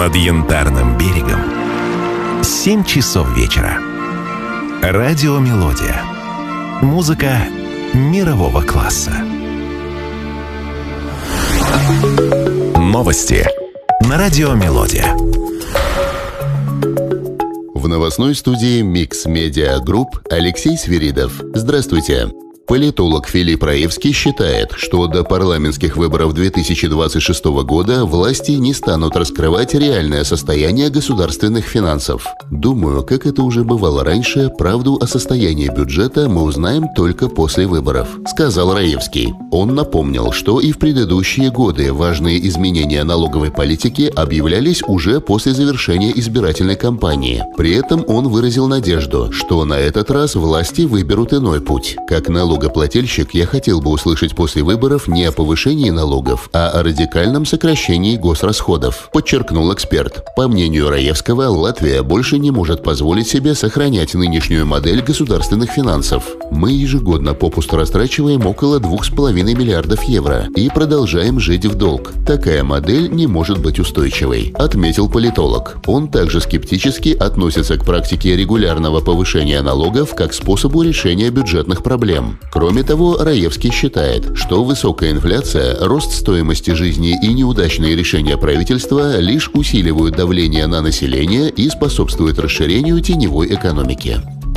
над Янтарным берегом 7 часов вечера. Радиомелодия. Музыка мирового класса. Новости на Радиомелодия. В новостной студии Mix Media Group Алексей Свиридов. Здравствуйте. Политолог Филипп Раевский считает, что до парламентских выборов 2026 года власти не станут раскрывать реальное состояние государственных финансов. «Думаю, как это уже бывало раньше, правду о состоянии бюджета мы узнаем только после выборов», — сказал Раевский. Он напомнил, что и в предыдущие годы важные изменения налоговой политики объявлялись уже после завершения избирательной кампании. При этом он выразил надежду, что на этот раз власти выберут иной путь. Как налогоплательщик я хотел бы услышать после выборов не о повышении налогов, а о радикальном сокращении госрасходов, подчеркнул эксперт. По мнению Раевского, Латвия больше не может позволить себе сохранять нынешнюю модель государственных финансов. «Мы ежегодно попусту растрачиваем около 2,5 миллиардов евро и продолжаем жить в долг. Такая модель не может быть устойчивой», — отметил политолог. Он также скептически относится к практике регулярного повышения налогов как способу решения бюджетных проблем. Кроме того, Раевский считает, что высокая инфляция, рост стоимости жизни и неудачные решения правительства лишь усиливают давление на население и способствуют расширению теневой экономики.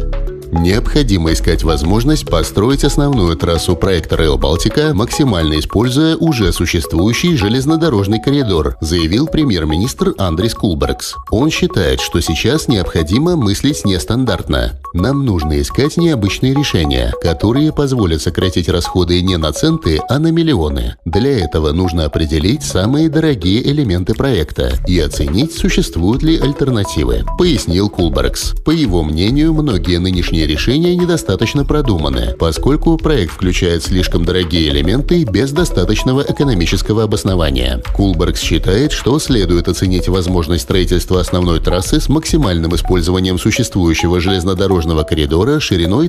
Необходимо искать возможность построить основную трассу проекта Rail Baltica, максимально используя уже существующий железнодорожный коридор, заявил премьер-министр Андрис Кулбергс. Он считает, что сейчас необходимо мыслить нестандартно. Нам нужно искать необычные решения, которые позволят сократить расходы не на центы, а на миллионы. Для этого нужно определить самые дорогие элементы проекта и оценить, существуют ли альтернативы, пояснил Кулбергс. По его мнению, многие нынешние решения недостаточно продуманы, поскольку проект включает слишком дорогие элементы без достаточного экономического обоснования. Кулбергс считает, что следует оценить возможность строительства основной трассы с максимальным использованием существующего железнодорожного коридора шириной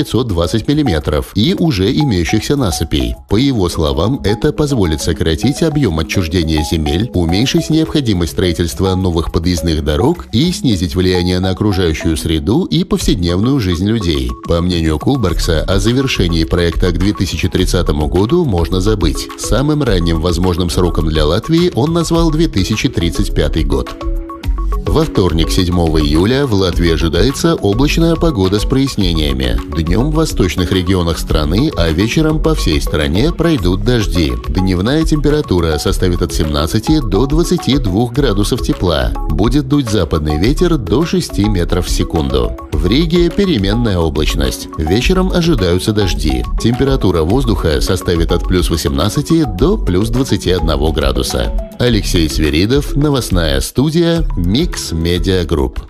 1520 мм и уже имеющихся насыпей. По его словам, это позволит сократить объем отчуждения земель, уменьшить необходимость строительства новых подъездных дорог и снизить влияние на окружающую среду и повседневную жизнь людей. По мнению Кулбергса, о завершении проекта к 2030 году можно забыть. Самым ранним возможным сроком для Латвии он назвал 2035 год. Во вторник, 7 июля, в Латвии ожидается облачная погода с прояснениями. Днем в восточных регионах страны, а вечером по всей стране пройдут дожди. Дневная температура составит от 17 до 22 градусов тепла. Будет дуть западный ветер до 6 метров в секунду. В Риге переменная облачность. Вечером ожидаются дожди. Температура воздуха составит от плюс 18 до плюс 21 градуса. Алексей Свиридов, новостная студия Mix Media Group.